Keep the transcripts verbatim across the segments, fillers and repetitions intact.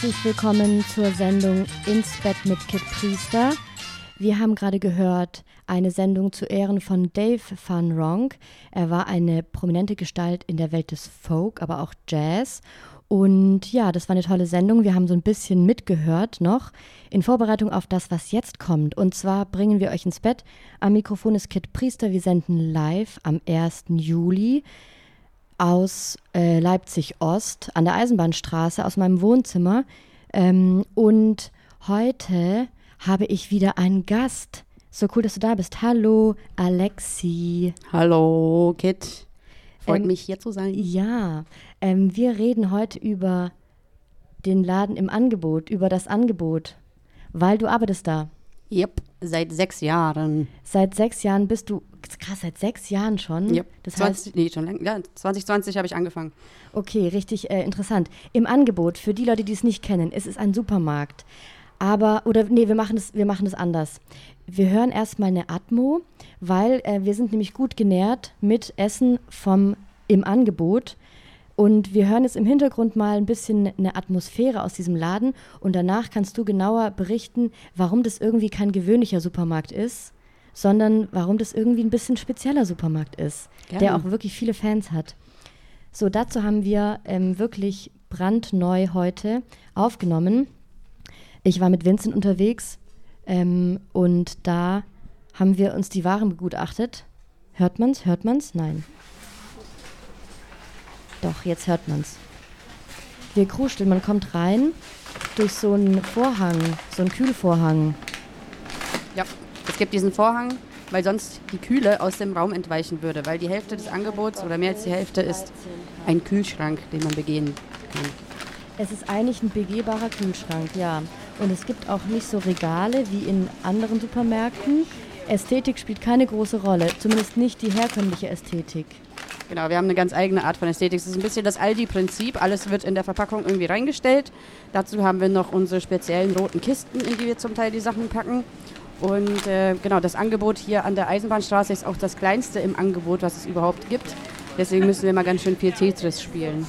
Herzlich willkommen zur Sendung Ins Bett mit Kit Priester. Wir haben gerade gehört eine Sendung zu Ehren von Dave Van Ronk. Er war eine prominente Gestalt in der Welt des Folk, aber auch Jazz. Und ja, das war eine tolle Sendung. Wir haben so ein bisschen mitgehört noch in Vorbereitung auf das, was jetzt kommt. Und zwar bringen wir euch ins Bett. Am Mikrofon ist Kit Priester. Wir senden live am ersten Juli aus äh, Leipzig-Ost an der Eisenbahnstraße aus meinem Wohnzimmer. Ähm, und heute habe ich wieder einen Gast. So cool, dass du da bist. Hallo, Alexi. Hallo, Kit. Freut ähm, mich, hier zu sein. Ja, ähm, wir reden heute über den Laden im Angebot, über das Angebot, weil du arbeitest da. Yep, seit sechs Jahren. Seit sechs Jahren bist du, krass, seit sechs Jahren schon? Yep. Das zwanzig, heißt, nee, schon länger. Ja, zwanzig zwanzig habe ich angefangen. Okay, richtig äh, interessant. Im Angebot, für die Leute, die es nicht kennen, es ist ein Supermarkt. Aber, oder nee, wir machen das, wir machen das anders. Wir hören erstmal eine Atmo, weil äh, wir sind nämlich gut genährt mit Essen vom im Angebot. Und wir hören jetzt im Hintergrund mal ein bisschen eine Atmosphäre aus diesem Laden. Und danach kannst du genauer berichten, warum das irgendwie kein gewöhnlicher Supermarkt ist, sondern warum das irgendwie ein bisschen spezieller Supermarkt ist, Gerne. Der auch wirklich viele Fans hat. So, dazu haben wir ähm, wirklich brandneu heute aufgenommen. Ich war mit Vincent unterwegs ähm, und da haben wir uns die Waren begutachtet. Hört man's? Hört man's? Nein. Doch, jetzt hört man's. Wir kruscheln, man kommt rein durch so einen Vorhang, so einen Kühlvorhang. Ja, es gibt diesen Vorhang, weil sonst die Kühle aus dem Raum entweichen würde, weil die Hälfte des Angebots oder mehr als die Hälfte ist ein Kühlschrank, den man begehen kann. Es ist eigentlich ein begehbarer Kühlschrank, ja. Und es gibt auch nicht so Regale wie in anderen Supermärkten. Ästhetik spielt keine große Rolle, zumindest nicht die herkömmliche Ästhetik. Genau, wir haben eine ganz eigene Art von Ästhetik. Es ist ein bisschen das Aldi-Prinzip. Alles wird in der Verpackung irgendwie reingestellt. Dazu haben wir noch unsere speziellen roten Kisten, in die wir zum Teil die Sachen packen. Und äh, genau, das Angebot hier an der Eisenbahnstraße ist auch das kleinste im Angebot, was es überhaupt gibt. Deswegen müssen wir mal ganz schön viel Tetris spielen.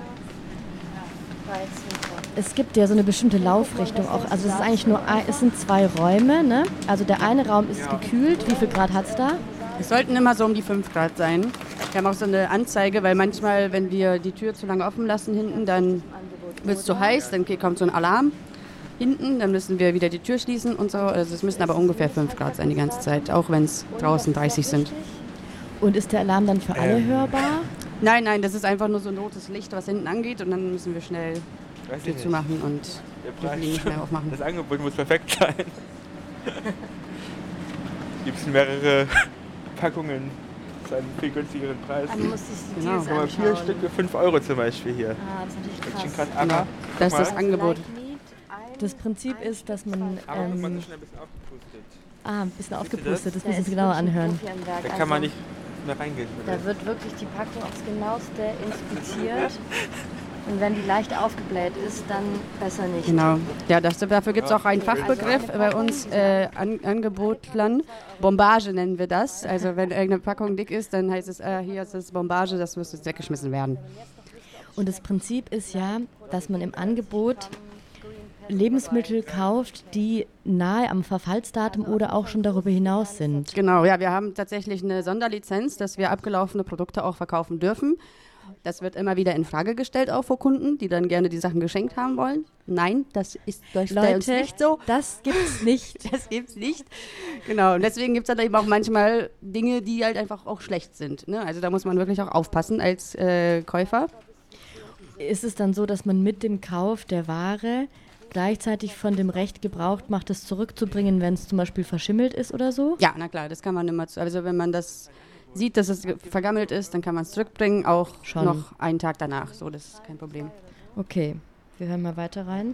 Es gibt ja so eine bestimmte Laufrichtung auch. Also es ist eigentlich nur, ein, es sind zwei Räume, ne? Also der eine Raum ist gekühlt. Wie viel Grad hat es da? Es sollten immer so um die fünf Grad sein. Wir haben auch so eine Anzeige, weil manchmal, wenn wir die Tür zu lange offen lassen hinten, dann wird es zu heiß, dann kommt so ein Alarm hinten, dann müssen wir wieder die Tür schließen und so. Also es müssen aber ungefähr fünf Grad sein die ganze Zeit, auch wenn es draußen dreißig sind. Und ist der Alarm dann für alle ähm. hörbar? Nein, nein, das ist einfach nur so ein rotes Licht, was hinten angeht und dann müssen wir schnell die Tür zumachen und die nicht mehr aufmachen. Das Angebot muss perfekt sein. Gibt es mehrere Packungen zu einem viel günstigeren Preis. Man muss sich die genau. Deals Aber vier Stück für fünf Euro zum Beispiel hier. Ah, das ist natürlich krass. Schon krass. Genau. Aber, Das ist das Angebot. Das Prinzip ist, dass man... aber Ähm, man ist schon ein bisschen aufgepustet. ah, ein bisschen das? aufgepustet, das müssen wir uns genauer anhören. Da kann man nicht mehr reingehen. Da wird wirklich die Packung aufs Genaueste inspiziert. Und wenn die leicht aufgebläht ist, dann besser nicht. Genau. Ja, das, dafür gibt es auch einen Fachbegriff bei uns, äh, An Angebotlern. Bombage nennen wir das. Also wenn irgendeine Packung dick ist, dann heißt es, äh, hier ist das Bombage, das muss jetzt weggeschmissen werden. Und das Prinzip ist ja, dass man im Angebot Lebensmittel kauft, die nahe am Verfallsdatum oder auch schon darüber hinaus sind. Genau, ja, wir haben tatsächlich eine Sonderlizenz, dass wir abgelaufene Produkte auch verkaufen dürfen. Das wird immer wieder in Frage gestellt, auch vor Kunden, die dann gerne die Sachen geschenkt haben wollen. Nein, das ist bei uns nicht so. Das gibt's nicht. Das gibt's nicht. Genau, und deswegen gibt es dann eben auch manchmal Dinge, die halt einfach auch schlecht sind. Ne? Also da muss man wirklich auch aufpassen als äh, Käufer. Ist es dann so, dass man mit dem Kauf der Ware gleichzeitig von dem Recht gebraucht macht, es zurückzubringen, wenn es zum Beispiel verschimmelt ist oder so? Ja, na klar, das kann man immer, zu, also wenn man das sieht, dass es vergammelt ist, dann kann man es zurückbringen, auch schon noch einen Tag danach. So, das ist kein Problem. Okay, wir hören mal weiter rein.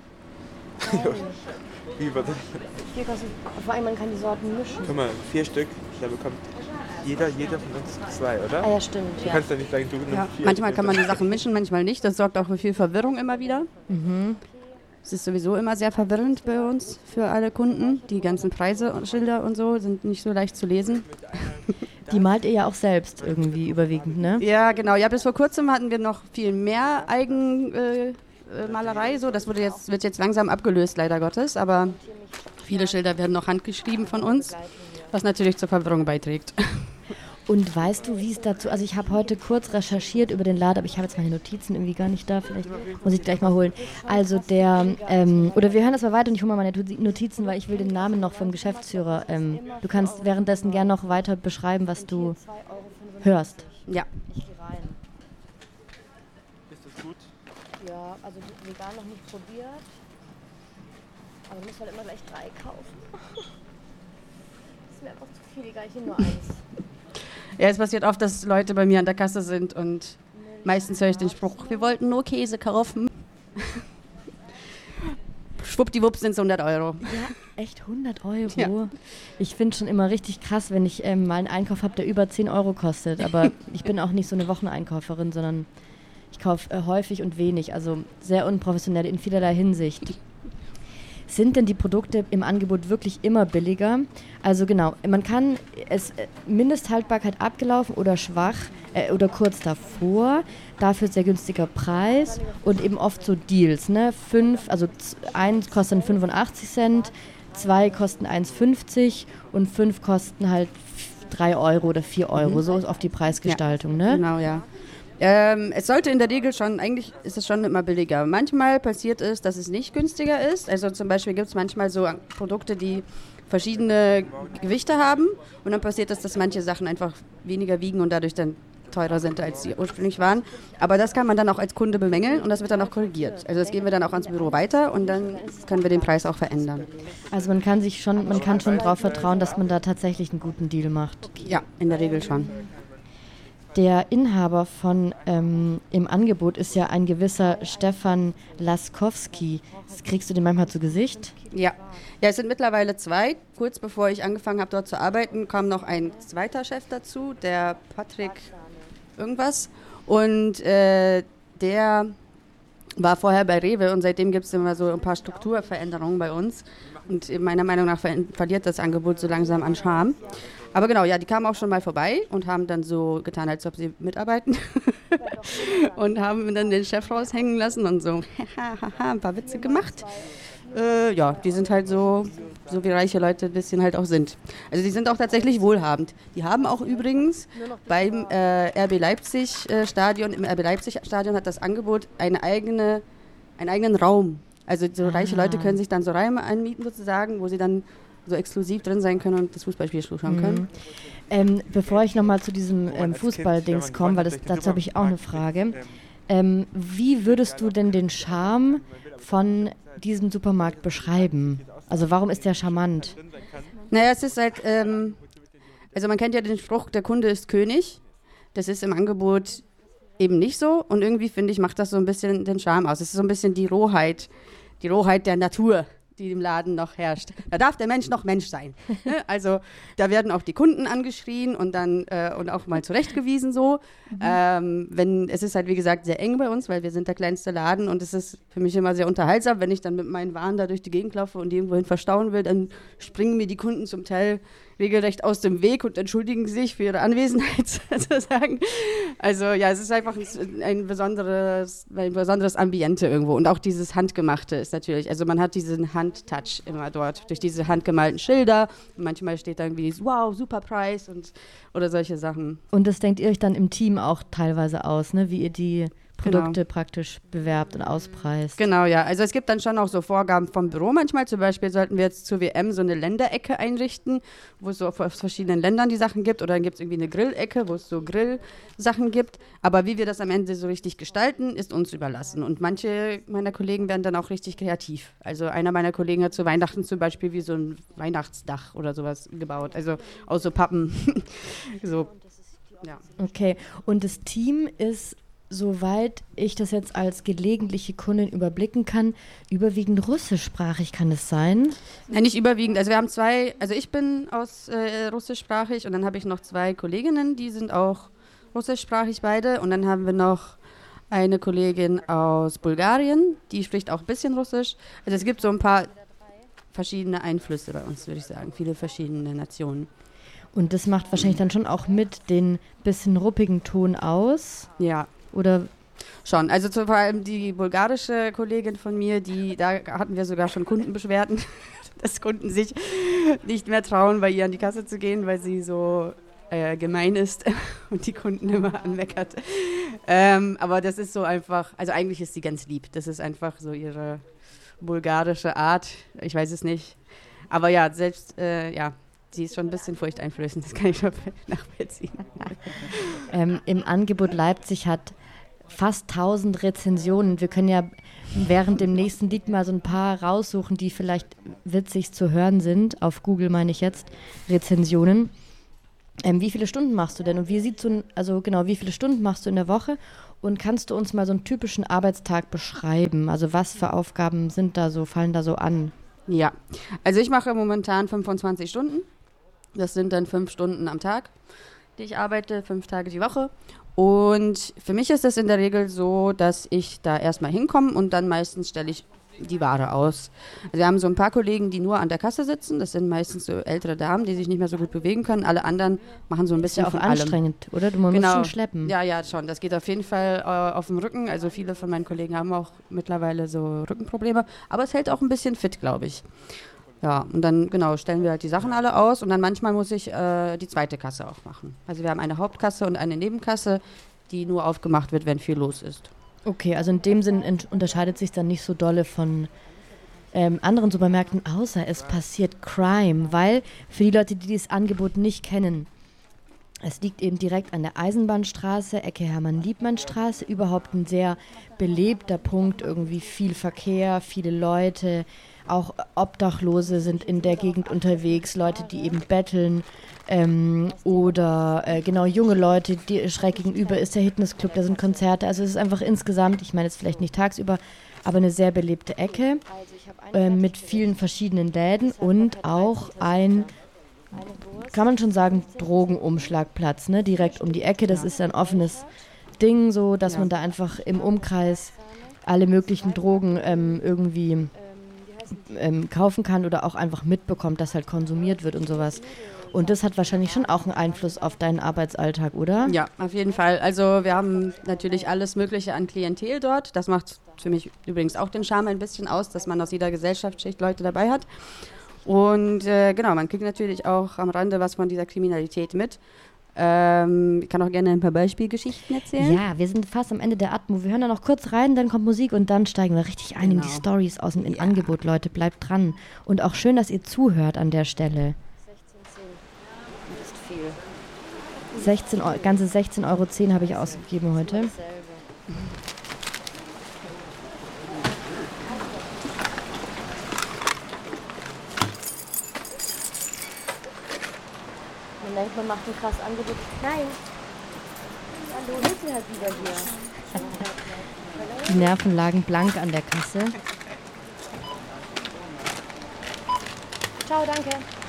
Wie, was? Vor allem, man kann die Sorten mischen. Guck mal, vier Stück, da bekommt jeder, jeder von uns zwei, oder? Ah ja, stimmt. Du ja. kannst ja nicht sagen, du nimmst Ja. vier. Manchmal kann man die Sachen mischen, manchmal nicht. Das sorgt auch für viel Verwirrung immer wieder. Mhm. Es ist sowieso immer sehr verwirrend bei uns für alle Kunden. Die ganzen Preise und Schilder und so sind nicht so leicht zu lesen. Die malt ihr ja auch selbst irgendwie überwiegend, ne? Ja, genau. Ja, bis vor kurzem hatten wir noch viel mehr Eigen, äh, Handmalerei, so. Das wurde jetzt, wird jetzt langsam abgelöst, leider Gottes, aber viele Schilder werden noch handgeschrieben von uns, was natürlich zur Verwirrung beiträgt. Und weißt du, wie es dazu, also ich habe heute kurz recherchiert über den Laden, aber ich habe jetzt meine Notizen irgendwie gar nicht da, vielleicht muss ich gleich mal holen. Also der, ähm, oder wir hören das mal weiter und ich hole mal meine Notizen, weil ich will den Namen noch vom Geschäftsführer, ähm, du kannst währenddessen gerne noch weiter beschreiben, was du hörst. Ja. Ich gehe rein. Ist das gut? Ja, also vegan noch nicht probiert, aber du musst halt immer gleich drei kaufen. Das ist mir einfach zu viel, egal, ich nehme nur eins. Ja, es passiert oft, dass Leute bei mir an der Kasse sind und meistens höre ich den Spruch, wir wollten nur Käse kaufen. Schwuppdiwupps sind es hundert Euro. Ja, echt hundert Euro? Ja. Ich finde schon immer richtig krass, wenn ich ähm, mal einen Einkauf habe, der über zehn Euro kostet. Aber ich bin auch nicht so eine Wocheneinkäuferin, sondern ich kaufe äh, häufig und wenig. Also sehr unprofessionell in vielerlei Hinsicht. Sind denn die Produkte im Angebot wirklich immer billiger? Also genau, man kann es äh, Mindesthaltbarkeit abgelaufen oder schwach äh, oder kurz davor, dafür sehr günstiger Preis und eben oft so Deals, ne? Fünf, also z- eins kostet fünfundachtzig Cent, zwei kosten eins fünfzig und fünf kosten halt drei Euro oder vier Euro. Mhm. So ist oft die Preisgestaltung, ja, ne? Genau, ja. Ähm, es sollte in der Regel schon, eigentlich ist es schon immer billiger. Manchmal passiert es, dass es nicht günstiger ist. Also zum Beispiel gibt es manchmal so Produkte, die verschiedene Gewichte haben und dann passiert es, dass manche Sachen einfach weniger wiegen und dadurch dann teurer sind, als sie ursprünglich waren. Aber das kann man dann auch als Kunde bemängeln und das wird dann auch korrigiert. Also das geben wir dann auch ans Büro weiter und dann können wir den Preis auch verändern. Also man kann sich schon, man kann schon darauf vertrauen, dass man da tatsächlich einen guten Deal macht. Ja, in der Regel schon. Der Inhaber von ähm, im Angebot ist ja ein gewisser Stefan Laskowski. Das kriegst du den manchmal zu Gesicht? Ja. Ja, es sind mittlerweile zwei. Kurz bevor ich angefangen habe, dort zu arbeiten, kam noch ein zweiter Chef dazu, der Patrick irgendwas. Und äh, der war vorher bei Rewe und seitdem gibt es immer so ein paar Strukturveränderungen bei uns. Und meiner Meinung nach ver- verliert das Angebot so langsam an Charme. Aber genau, ja, die kamen auch schon mal vorbei und haben dann so getan, als ob sie mitarbeiten und haben dann den Chef raushängen lassen und so ein paar Witze gemacht. Äh, ja, die sind halt so, so wie reiche Leute ein bisschen halt auch sind. Also die sind auch tatsächlich wohlhabend. Die haben auch übrigens beim äh, R B Leipzig äh, Stadion, im R B Leipzig Stadion hat das Angebot eine eigene, einen eigenen Raum. Also so reiche Ah. Leute können sich dann so Räume anmieten sozusagen, wo sie dann so exklusiv drin sein können und das Fußballspiel zuschauen können. Mhm. Ähm, bevor ich nochmal zu diesem ähm, als Fußballdings Kind, komme, weil das, wenn man dazu habe ich auch eine vielleicht Frage. ähm, Ähm, wie würdest du denn den Charme von diesem Supermarkt beschreiben? Also warum ist der charmant? Naja, es ist halt, ähm, also man kennt ja den Spruch, der Kunde ist König. Das ist im Angebot eben nicht so und irgendwie, finde ich, macht das so ein bisschen den Charme aus. Es ist so ein bisschen die Rohheit, die Rohheit der Natur, die im Laden noch herrscht. Da darf der Mensch noch Mensch sein. Ne? Also da werden auch die Kunden angeschrien und dann äh, und auch mal zurechtgewiesen so. Mhm. Ähm, wenn, es ist halt wie gesagt sehr eng bei uns, weil wir sind der kleinste Laden und es ist für mich immer sehr unterhaltsam, wenn ich dann mit meinen Waren da durch die Gegend laufe und die irgendwohin verstauen will, dann springen mir die Kunden zum Teil regelrecht aus dem Weg und entschuldigen sich für ihre Anwesenheit sozusagen. Also ja, es ist einfach ein besonderes, ein besonderes Ambiente irgendwo und auch dieses Handgemachte ist natürlich, also man hat diesen Handtouch immer dort, durch diese handgemalten Schilder. Manchmal steht da irgendwie wow, super Preis und oder solche Sachen. Und das denkt ihr euch dann im Team auch teilweise aus, ne? Wie ihr die Produkte Genau. praktisch bewerbt und auspreist. Genau, ja. Also es gibt dann schon auch so Vorgaben vom Büro manchmal. Zum Beispiel sollten wir jetzt zur W M so eine Länderecke einrichten, wo es so aus verschiedenen Ländern die Sachen gibt. Oder dann gibt es irgendwie eine Grillecke, wo es so Grillsachen gibt. Aber wie wir das am Ende so richtig gestalten, ist uns überlassen. Und manche meiner Kollegen werden dann auch richtig kreativ. Also einer meiner Kollegen hat zu Weihnachten zum Beispiel wie so ein Weihnachtsdach oder sowas gebaut. Also aus so Pappen. so, ja. Okay, und das Team ist, soweit ich das jetzt als gelegentliche Kundin überblicken kann, überwiegend russischsprachig, kann es sein? Nein, nicht überwiegend. Also wir haben zwei, also ich bin aus äh, russischsprachig und dann habe ich noch zwei Kolleginnen, die sind auch russischsprachig beide. Und dann haben wir noch eine Kollegin aus Bulgarien, die spricht auch ein bisschen Russisch. Also es gibt so ein paar verschiedene Einflüsse bei uns, würde ich sagen, viele verschiedene Nationen. Und das macht wahrscheinlich dann schon auch mit den bisschen ruppigen Ton aus? Ja. Oder schon. Also zu, vor allem die bulgarische Kollegin von mir, die, da hatten wir sogar schon Kundenbeschwerden, dass Kunden sich nicht mehr trauen, bei ihr an die Kasse zu gehen, weil sie so äh, gemein ist und die Kunden immer anmeckert. Ähm, aber das ist so einfach, also eigentlich ist sie ganz lieb. Das ist einfach so ihre bulgarische Art. Ich weiß es nicht. Aber ja, selbst, äh, ja, sie ist schon ein bisschen furchteinflößend, das kann ich schon nachvollziehen. Ähm, Im Angebot Leipzig hat fast tausend Rezensionen. Wir können ja während dem nächsten Lied mal so ein paar raussuchen, die vielleicht witzig zu hören sind. Auf Google meine ich jetzt Rezensionen. Ähm, wie viele Stunden machst du denn? Und wie sieht so ein, also genau, wie viele Stunden machst du in der Woche? Und kannst du uns mal so einen typischen Arbeitstag beschreiben? Also was für Aufgaben sind da so, fallen da so an? Ja, also ich mache momentan fünfundzwanzig Stunden. Das sind dann fünf Stunden am Tag, die ich arbeite, fünf Tage die Woche. Und für mich ist es in der Regel so, dass ich da erstmal hinkomme und dann meistens stelle ich die Ware aus. Also wir haben so ein paar Kollegen, die nur an der Kasse sitzen. Das sind meistens so ältere Damen, die sich nicht mehr so gut bewegen können. Alle anderen machen so ein bisschen ist ja auch von allem. Anstrengend, oder? Du musst genau. schon schleppen. Ja, ja, schon. Das geht auf jeden Fall äh, auf dem Rücken. Also viele von meinen Kollegen haben auch mittlerweile so Rückenprobleme. Aber es hält auch ein bisschen fit, glaube ich. Ja, und dann, genau, stellen wir halt die Sachen alle aus und dann manchmal muss ich äh, die zweite Kasse auch machen. Also wir haben eine Hauptkasse und eine Nebenkasse, die nur aufgemacht wird, wenn viel los ist. Okay, also in dem Sinn ent- unterscheidet sich dann nicht so dolle von ähm, anderen Supermärkten, außer es passiert Crime, weil für die Leute, die dieses Angebot nicht kennen, es liegt eben direkt an der Eisenbahnstraße, Ecke Hermann-Liebmann-Straße, überhaupt ein sehr belebter Punkt, irgendwie viel Verkehr, viele Leute, auch Obdachlose sind in der Gegend unterwegs, Leute, die eben betteln ähm, oder äh, genau junge Leute, die schräg gegenüber ist der Fitnessclub, da sind Konzerte, also es ist einfach insgesamt, ich meine jetzt vielleicht nicht tagsüber, aber eine sehr belebte Ecke äh, mit vielen verschiedenen Läden und auch ein, kann man schon sagen, Drogenumschlagplatz, ne? Direkt um die Ecke, das ist ein offenes Ding, so dass man da einfach im Umkreis alle möglichen Drogen ähm, irgendwie ähm, kaufen kann oder auch einfach mitbekommt, dass halt konsumiert wird und sowas. Und das hat wahrscheinlich schon auch einen Einfluss auf deinen Arbeitsalltag, oder? Ja, auf jeden Fall. Also wir haben natürlich alles Mögliche an Klientel dort. Das macht für mich übrigens auch den Charme ein bisschen aus, dass man aus jeder Gesellschaftsschicht Leute dabei hat. Und äh, genau, man kriegt natürlich auch am Rande was von dieser Kriminalität mit. Ähm, ich kann auch gerne ein paar Beispielgeschichten erzählen. Ja, wir sind fast am Ende der Atmo. Wir hören da noch kurz rein, dann kommt Musik und dann steigen wir richtig ein genau. in die Storys aus dem ja. Angebot, Leute. Bleibt dran. Und auch schön, dass ihr zuhört an der Stelle. sechzehn zehn. Das ist viel. sechzehn Euro, ganze sechzehn Euro zehn habe ich ausgegeben heute. Man denkt, man macht ein krasses Angebot. Nein. Hallo, Hilfe halt wieder hier. Die Nerven lagen blank an der Kasse. Ciao, danke.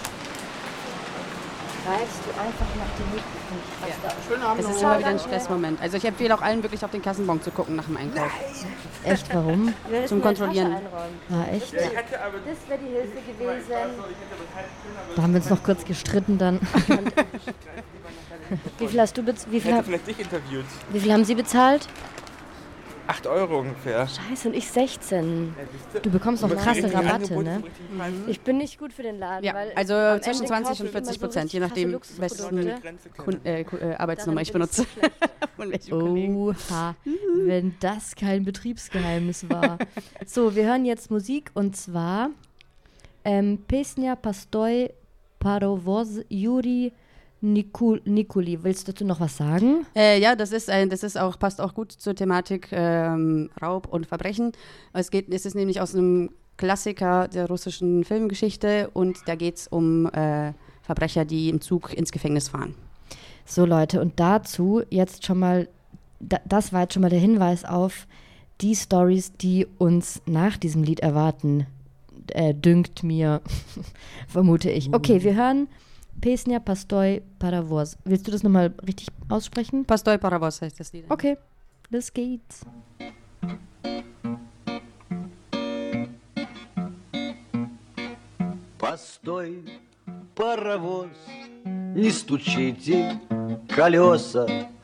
Greifst du einfach nach dem Mikrofon. Ja. Schönen Abend. Das ist immer wieder ein Stressmoment. Also ich empfehle auch allen wirklich auf den Kassenbon zu gucken nach dem Einkauf. Echt, warum? Zum Kontrollieren. Ah, echt? Ja. Das wäre die Hilfe gewesen. Da haben wir uns noch kurz gestritten dann. Wie viel hast du bezahlt? Wie, Ich hätte vielleicht dich interviewt. wie viel haben Sie bezahlt? acht Euro ungefähr. Scheiße, und ich sechzehn. Ja, siehste. Du bekommst noch Aber krasse kriegen die Rabatte, Angebote ne? zum richtigen Preis? Ich bin nicht gut für den Laden, Ja, weil also am zwischen Ende zwanzig kaufe und ich immer vierzig so Prozent, je richtig nachdem, krasse wessen Luxusprodukte. Grenze Kun kennen. äh, Ku- äh, Arbeitsnummer ich Darin bin benutze. so schlecht. Und welche Kollegen. Oha, wenn das kein Betriebsgeheimnis war. So, wir hören jetzt Musik und zwar ähm, Pesnia Pastoi Parovoz Juri Nikul- Nikuli. Willst du dazu noch was sagen? Äh, ja, das ist ein, das ist auch, passt auch gut zur Thematik ähm, Raub und Verbrechen. Es geht, es ist nämlich aus einem Klassiker der russischen Filmgeschichte und da geht es um äh, Verbrecher, die im Zug ins Gefängnis fahren. So Leute, und dazu jetzt schon mal, da, das war jetzt schon mal der Hinweis auf die Storys, die uns nach diesem Lied erwarten, äh, dünkt mir, vermute ich. Okay, wir hören Pesnia Pastoi Parovoz. Willst du das nochmal richtig aussprechen? Pastoi Parovoz heißt das Lied. Okay, los geht's. Постой, паровоз, не стучите колеса,